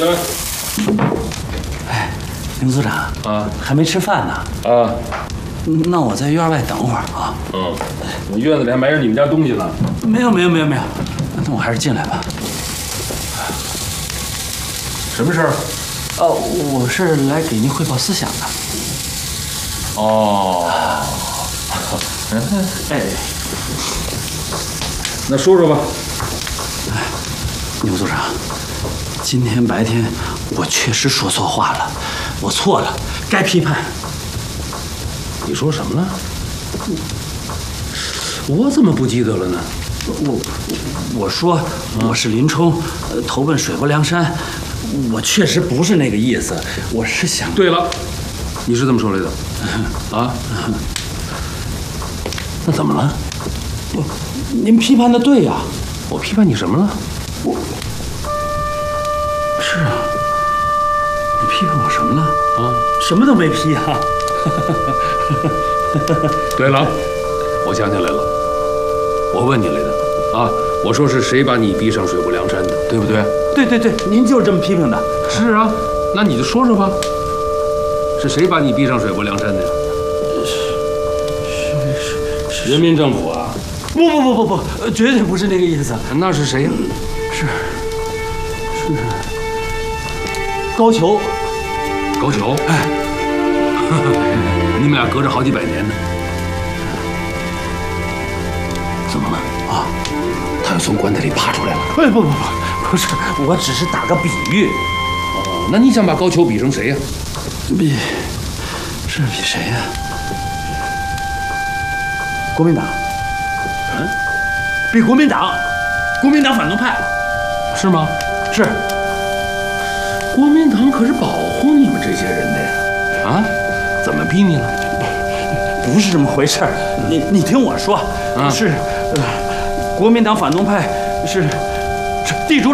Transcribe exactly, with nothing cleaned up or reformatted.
嗯。 哎，林组长啊， 还没吃饭呢。 啊。 那我在院外等会儿啊。 嗯。我院子里还埋着你们家东西呢。 没有没有没有没有，那我还是进来吧。 什么事儿？ 哦，我是来给您汇报思想的。 哦。 哎， 那说说吧。 哎，牛组长，今天白天我确实说错话了，我错了，该批判。 你说什么了？我怎么不记得了呢？ 我我说我是林冲，呃投奔水泊梁山，我确实不是那个意思，我是想。 对了，你是这么说来的，啊？那怎么了？ 不，您批判的对呀。 我批判你什么了？ 我。是啊，你批判我什么了？ 啊？ 什么都没批啊。 对了，我想起来了，我问你来的啊，我说是谁把你逼上水泊梁山的，对不对？ 对对对，您就是这么批评的。 是啊，那你就说说吧，是谁把你逼上水泊梁山的呀？是是是人民政府啊！ 不不不不不，绝对不是那个意思。 那是谁呀？ 是是高俅。 高俅？哎，你们俩隔着好几百年呢。怎么了？啊，他又从棺材里爬出来了？ 不不不不，不是，我只是打个比喻。 哦，那你想把高俅比成谁呀？ 比是比谁呀？国民党。 嗯， 比国民党，国民党反动派， 是吗？ 是。 国民党可是保护你们这些人的呀。啊？怎么逼你了？ 不是这么回事儿，你你听我说， 啊、 是，呃，国民党反动派是是地主。